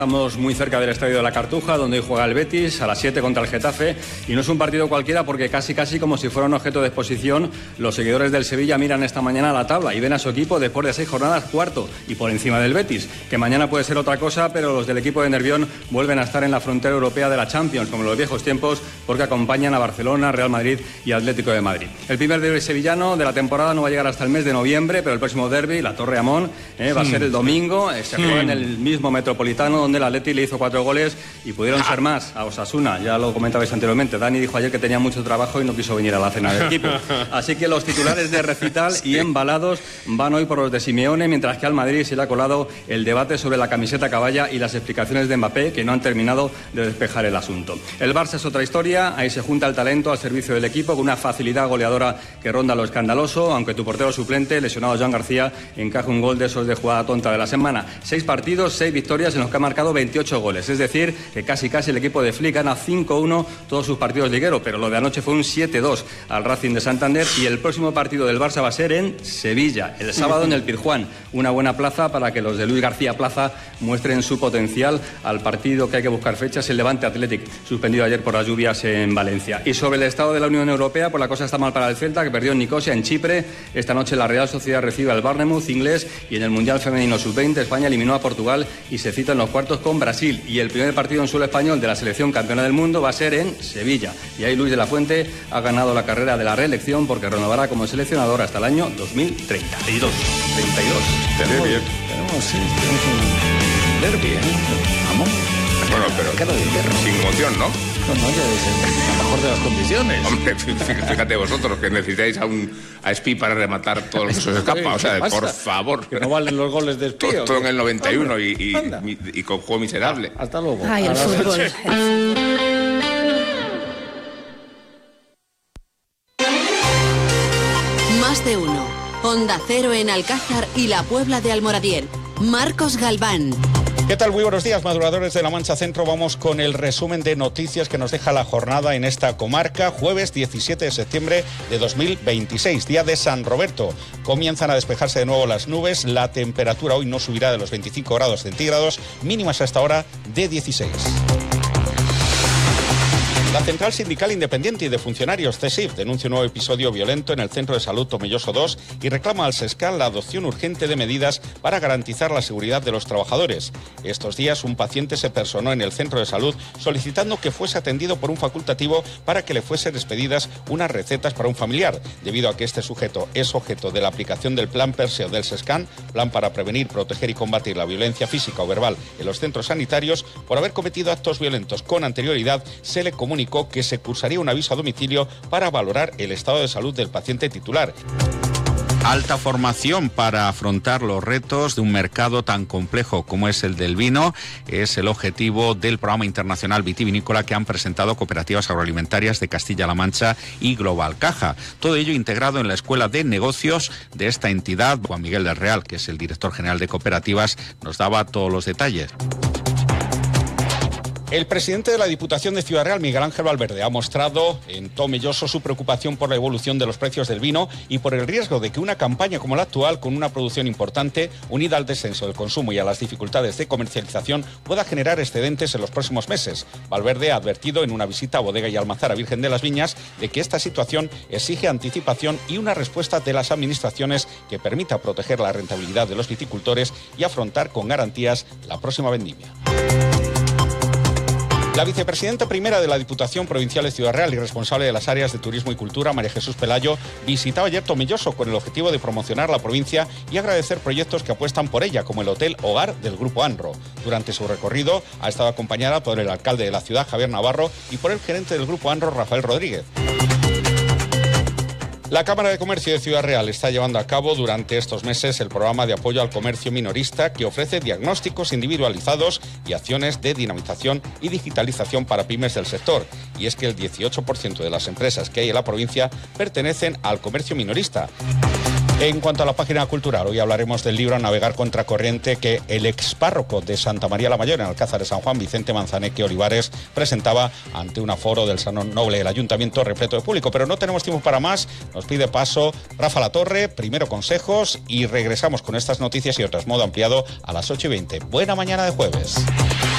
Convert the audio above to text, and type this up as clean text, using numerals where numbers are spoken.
Estamos muy cerca del Estadio de la Cartuja, donde hoy juega el Betis, a las 7 contra el Getafe, y no es un partido cualquiera porque casi como si fuera un objeto de exposición, los seguidores del Sevilla miran esta mañana la tabla y ven a su equipo después de 6 jornadas cuarto y por encima del Betis, que mañana puede ser otra cosa, pero los del equipo de Nervión vuelven a estar en la frontera europea de la Champions, como en los viejos tiempos, porque acompañan a Barcelona, Real Madrid y Atlético de Madrid. El primer derbi sevillano de la temporada no va a llegar hasta el mes de noviembre, pero el próximo derbi, la Torre Amón, va a ser el domingo, se juega en el mismo Metropolitano, donde el Atleti le hizo 4 goles y pudieron ser más a Osasuna. Ya lo comentabais anteriormente. Dani dijo ayer que tenía mucho trabajo y no quiso venir a la cena del equipo. Así que los titulares de recital y embalados van hoy por los de Simeone, mientras que al Madrid se le ha colado el debate sobre la camiseta caballa y las explicaciones de Mbappé, que no han terminado de despejar el asunto. El Barça es otra historia. Ahí se junta el talento al servicio del equipo con una facilidad goleadora que ronda lo escandaloso, aunque tu portero suplente, lesionado Joan García, encaja un gol de esos de jugada tonta de la semana. 6 partidos, 6 victorias en los que ha marcado 28 goles, es decir, que casi el equipo de Flick gana 5-1 todos sus partidos ligueros, pero lo de anoche fue un 7-2 al Racing de Santander, y el próximo partido del Barça va a ser en Sevilla, el sábado en el Pizjuán, una buena plaza para que los de Luis García Plaza muestren su potencial al partido que hay que buscar fechas, el Levante Athletic, suspendido ayer por las lluvias en Valencia. Y sobre el estado de la Unión Europea, pues la cosa está mal para el Celta, que perdió en Nicosia, en Chipre. Esta noche la Real Sociedad recibe al Bournemouth inglés, y en el Mundial Femenino Sub-20 España eliminó a Portugal y se cita en los cuartos con Brasil, y el primer partido en suelo español de la selección campeona del mundo va a ser en Sevilla, y ahí Luis de la Fuente ha ganado la carrera de la reelección porque renovará como seleccionador hasta el año 2032. 32. Tenemos bien. Tenemos un derbi, vamos. Bueno, pero sin emoción, ¿no? No, ya es la mejor de las condiciones. Hombre, fíjate vosotros que necesitáis a Espí para rematar todo lo que se os escapa. O sea, por favor. Que no valen los goles de Espí. Todo en el 91 y con juego miserable. Hasta luego. Ay, el fútbol. Más de uno. Onda Cero en Alcázar y la Puebla de Almoradien. Marcos Galván. ¿Qué tal? Muy buenos días, madrugadores de La Mancha Centro. Vamos con el resumen de noticias que nos deja la jornada en esta comarca. Jueves 17 de septiembre de 2026, día de San Roberto. Comienzan a despejarse de nuevo las nubes. La temperatura hoy no subirá de los 25 grados centígrados, mínimas hasta ahora de 16. La Central Sindical Independiente y de Funcionarios, CESIF, denuncia un nuevo episodio violento en el Centro de Salud Tomelloso 2 y reclama al SESCAN la adopción urgente de medidas para garantizar la seguridad de los trabajadores. Estos días un paciente se personó en el centro de salud solicitando que fuese atendido por un facultativo para que le fuesen expedidas unas recetas para un familiar, debido a que este sujeto es objeto de la aplicación del Plan Perseo del SESCAN, Plan para prevenir, proteger y combatir la violencia física o verbal en los centros sanitarios. Por haber cometido actos violentos con anterioridad, se le comunicó que se cursaría un aviso a domicilio para valorar el estado de salud del paciente titular. Alta formación para afrontar los retos de un mercado tan complejo como es el del vino es el objetivo del programa internacional vitivinícola que han presentado Cooperativas Agroalimentarias de Castilla-La Mancha y Global Caja. Todo ello integrado en la Escuela de Negocios de esta entidad. Juan Miguel del Real, que es el director general de Cooperativas, nos daba todos los detalles. El presidente de la Diputación de Ciudad Real, Miguel Ángel Valverde, ha mostrado en Tomelloso su preocupación por la evolución de los precios del vino y por el riesgo de que una campaña como la actual, con una producción importante, unida al descenso del consumo y a las dificultades de comercialización, pueda generar excedentes en los próximos meses. Valverde ha advertido en una visita a Bodega y Almazara Virgen de las Viñas de que esta situación exige anticipación y una respuesta de las administraciones que permita proteger la rentabilidad de los viticultores y afrontar con garantías la próxima vendimia. La vicepresidenta primera de la Diputación Provincial de Ciudad Real y responsable de las áreas de Turismo y Cultura, María Jesús Pelayo, visitaba ayer Tomelloso con el objetivo de promocionar la provincia y agradecer proyectos que apuestan por ella, como el Hotel Hogar del Grupo Anro. Durante su recorrido ha estado acompañada por el alcalde de la ciudad, Javier Navarro, y por el gerente del Grupo Anro, Rafael Rodríguez. La Cámara de Comercio de Ciudad Real está llevando a cabo durante estos meses el programa de apoyo al comercio minorista que ofrece diagnósticos individualizados y acciones de dinamización y digitalización para pymes del sector. Y es que el 18% de las empresas que hay en la provincia pertenecen al comercio minorista. En cuanto a la página cultural, hoy hablaremos del libro Navegar contracorriente que el expárroco de Santa María la Mayor en Alcázar de San Juan, Vicente Manzaneque Olivares, presentaba ante un aforo del Salón Noble del Ayuntamiento repleto de público. Pero no tenemos tiempo para más. Nos pide paso Rafa Latorre, primero consejos, y regresamos con estas noticias y otras modo ampliado a las 8:20. Buena mañana de jueves.